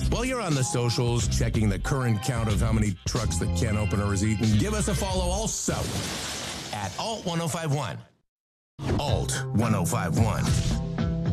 While you're on the socials, checking the current count of how many trucks that Ken Opener has eaten, give us a follow also at Alt 1051. Alt 1051.